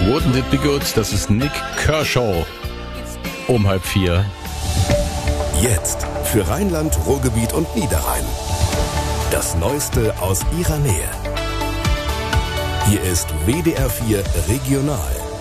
Wouldn't it be good? Das ist Nik Kershaw. Um 3:30. Jetzt für Rheinland, Ruhrgebiet und Niederrhein. Das Neueste aus ihrer Nähe. Hier ist WDR 4 Regional.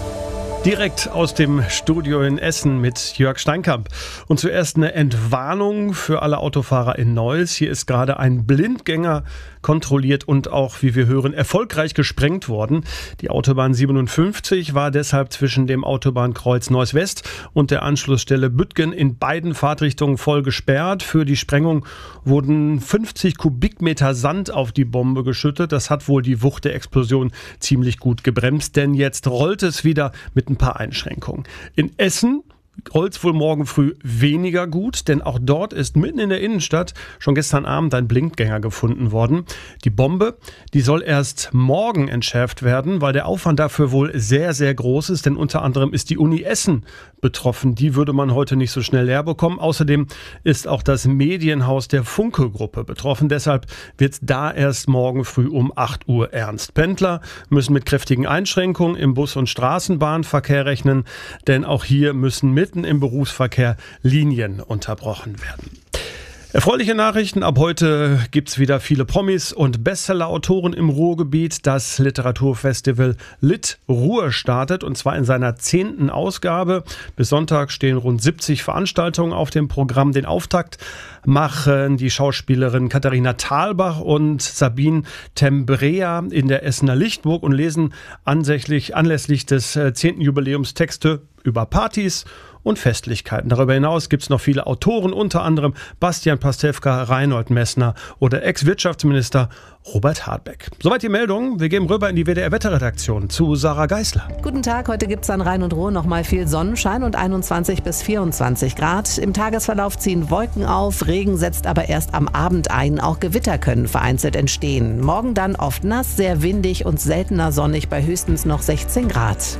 Direkt aus dem Studio in Essen mit Jörg Steinkamp. Und zuerst eine Entwarnung für alle Autofahrer in Neuss. Hier ist gerade ein Blindgänger kontrolliert und auch, wie wir hören, erfolgreich gesprengt worden. Die Autobahn 57 war deshalb zwischen dem Autobahnkreuz Neuss West und der Anschlussstelle Büttgen in beiden Fahrtrichtungen voll gesperrt. Für die Sprengung wurden 50 Kubikmeter Sand auf die Bombe geschüttet. Das hat wohl die Wucht der Explosion ziemlich gut gebremst, denn jetzt rollt es wieder mit ein paar Einschränkungen. In Essen rollt es wohl morgen früh weniger gut, denn auch dort ist mitten in der Innenstadt schon gestern Abend ein Blindgänger gefunden worden. Die Bombe, die soll erst morgen entschärft werden, weil der Aufwand dafür wohl sehr, sehr groß ist, denn unter anderem ist die Uni Essen betroffen. Die würde man heute nicht so schnell leer bekommen. Außerdem ist auch das Medienhaus der Funke-Gruppe betroffen. Deshalb wird da erst morgen früh um 8 Uhr ernst. Pendler müssen mit kräftigen Einschränkungen im Bus- und Straßenbahnverkehr rechnen, denn auch hier müssen mitten im Berufsverkehr Linien unterbrochen werden. Erfreuliche Nachrichten. Ab heute gibt's wieder viele Promis und Bestseller-Autoren im Ruhrgebiet. Das Literaturfestival Lit Ruhr startet und zwar in seiner 10. Ausgabe. Bis Sonntag stehen rund 70 Veranstaltungen auf dem Programm. Den Auftakt machen die Schauspielerinnen Katharina Thalbach und Sabine Tembrea in der Essener Lichtburg und lesen anlässlich des 10. Jubiläums Texte über Partys und Festlichkeiten. Darüber hinaus gibt es noch viele Autoren, unter anderem Bastian Pastewka, Reinhold Messner oder Ex-Wirtschaftsminister Robert Habeck. Soweit die Meldung. Wir gehen rüber in die WDR-Wetterredaktion zu Sarah Geisler. Guten Tag, heute gibt es an Rhein und Ruhr noch mal viel Sonnenschein und 21 bis 24 Grad. Im Tagesverlauf ziehen Wolken auf, Regen setzt aber erst am Abend ein. Auch Gewitter können vereinzelt entstehen. Morgen dann oft nass, sehr windig und seltener sonnig bei höchstens noch 16 Grad.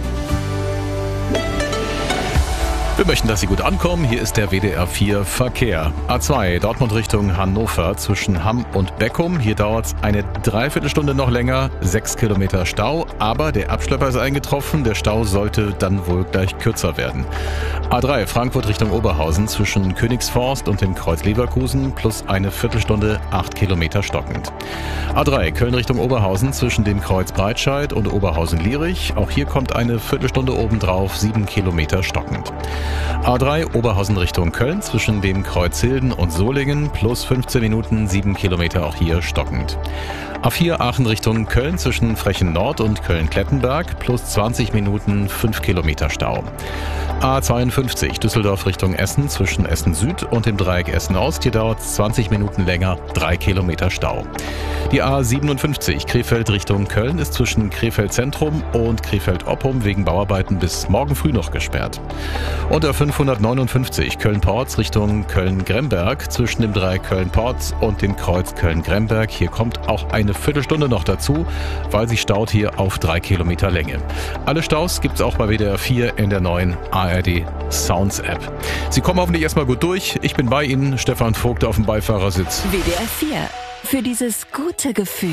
Wir möchten, dass Sie gut ankommen. Hier ist der WDR 4 Verkehr. A2 Dortmund Richtung Hannover zwischen Hamm und Beckum. Hier dauert es eine Dreiviertelstunde noch länger. 6 Kilometer Stau, aber der Abschlepper ist eingetroffen. Der Stau sollte dann wohl gleich kürzer werden. A3 Frankfurt Richtung Oberhausen zwischen Königsforst und dem Kreuz Leverkusen plus eine Viertelstunde 8 Kilometer stockend. A3 Köln Richtung Oberhausen zwischen dem Kreuz Breitscheid und Oberhausen-Lierich. Auch hier kommt eine Viertelstunde obendrauf, 7 Kilometer stockend. A3 Oberhausen Richtung Köln zwischen dem Kreuz Hilden und Solingen plus 15 Minuten, 7 Kilometer auch hier stockend. A4 Aachen Richtung Köln zwischen Frechen Nord und Köln-Klettenberg plus 20 Minuten, 5 Kilometer Stau. A52 Düsseldorf Richtung Essen zwischen Essen Süd und dem Dreieck Essen Ost. Hier dauert es 20 Minuten länger, 3 Kilometer Stau. Die A57 Krefeld Richtung Köln ist zwischen Krefeld Zentrum und Krefeld Oppum wegen Bauarbeiten bis morgen früh noch gesperrt. Und der 559 Köln-Porz Richtung Köln-Gremberg zwischen dem Dreieck Köln-Porz und dem Kreuz Köln-Gremberg. Hier kommt auch eine Viertelstunde noch dazu, weil sie staut hier auf 3 Kilometer Länge. Alle Staus gibt's auch bei WDR 4 in der neuen ARD Sounds App. Sie kommen hoffentlich erstmal gut durch. Ich bin bei Ihnen, Stefan Vogt auf dem Beifahrersitz. WDR 4. Für dieses gute Gefühl.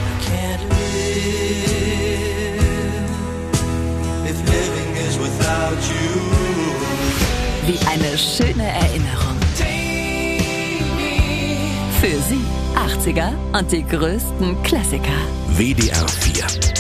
Wie eine schöne Erinnerung. Für Sie 80er und die größten Klassiker. WDR 4